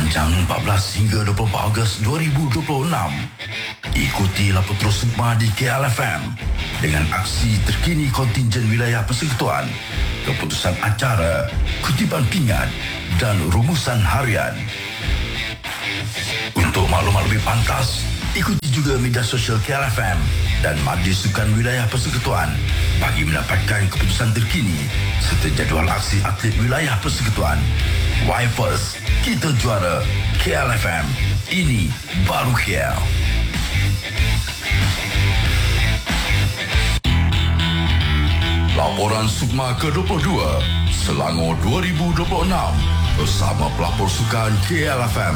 Bincang 14 hingga 24 Ogos 2026. Ikuti Lapor Terus Sukma di KLFM dengan aksi terkini kontingen wilayah persekutuan, keputusan acara, kutipan pingat dan rumusan harian. Untuk maklumat lebih pantas, ikuti juga media sosial KLFM dan Majlis Sukan Wilayah Persekutuan bagi mendapatkan keputusan terkini serta jadual aksi atlet wilayah persekutuan. Wipers, kita juara. KLFM, ini baru KL. Laporan Sukma ke-22 Selangor 2026 bersama pelapor sukan KLFM.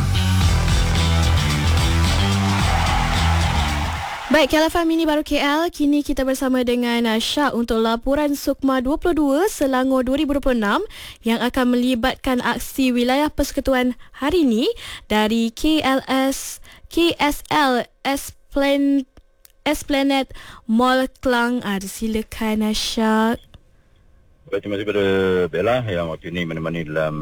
Baik, KLFM ini baru KL. Kini kita bersama dengan Syak untuk laporan Sukma 22 Selangor 2026 yang akan melibatkan aksi wilayah persekutuan hari ini dari KSL Esplanade Mall Klang. Silakan Syak. Terima kasih kepada Bella yang waktu ini menemani dalam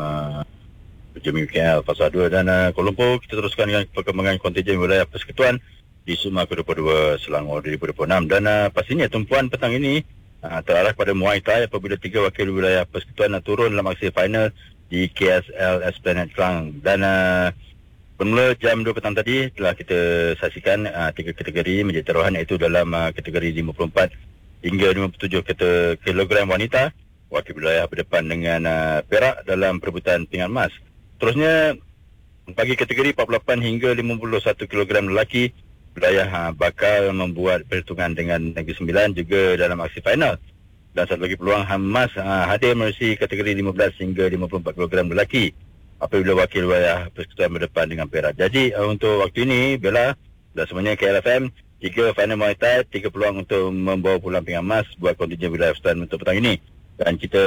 Jemi KL Fasa 2 dan Kuala Lumpur. Kita teruskan dengan perkembangan kontingen wilayah persekutuan di Sukma ke-22 Selangor 2026 dan pastinya tumpuan petang ini terarah pada Muay Thai apabila 3 wakil wilayah persekutuan turun dalam aksi final di KSL Esplanade Klang dan bermula jam 2 petang tadi telah kita saksikan 3 kategori menjadi taruhan, iaitu dalam kategori 54 hingga 57 kilogram wanita. Wakil wilayah berdepan dengan Perak dalam perebutan pingat emas. Terusnya bagi kategori 48 hingga 51 kilogram lelaki, wilayah bakal membuat perhitungan dengan Negeri Sembilan juga dalam aksi final. Dan satu lagi peluang emas hadir melalui kategori 15 hingga 54 kg lelaki apabila wakil wilayah persekutuan berdepan dengan Perak. Jadi untuk waktu ini, Bella dan semuanya KLFM, 3 final Muay Thai, 3 peluang untuk membawa pulang pingat emas buat kontingen wilayah persekutuan untuk petang ini. Dan kita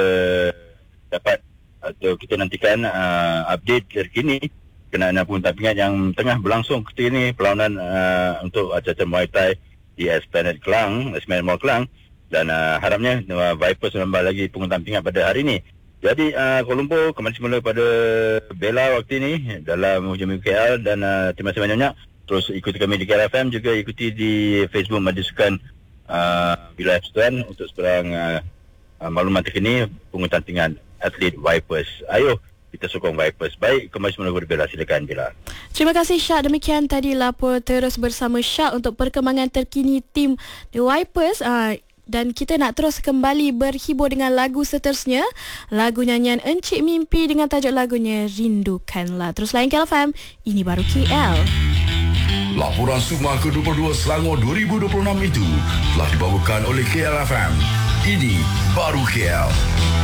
dapat atau kita nantikan update terkini kenaan penguntan pingat yang tengah berlangsung ketika ini, perlawanan untuk acara Muay Thai di Esplanade Mall Klang, dan harapnya Vipers menambah lagi penguntan pingat pada hari ini. Jadi Kuala Lumpur kembali semula pada Bella waktu ini dalam Jemi KL dan terima kasih banyak. Terus ikuti kami di KLFM, juga ikuti di Facebook Majlis Sukan Wilayah Persekutuan untuk sebarang maklumat terkini penguntan pingat atlet Vipers. Ayo kita sokong Vipers. Baik, kembali semula kepada Bella. Silakan Bella. Terima kasih Syak. Demikian tadi lapor terus bersama Syak untuk perkembangan terkini tim The Vipers. Dan kita nak terus kembali berhibur dengan lagu seterusnya. Lagu nyanyian Encik Mimpi dengan tajuk lagunya Rindukanlah. Terus lain KLFM, ini baru KL. Laporan Sukma ke-22 Selangor 2026 itu telah dibawakan oleh KLFM. Ini baru KL.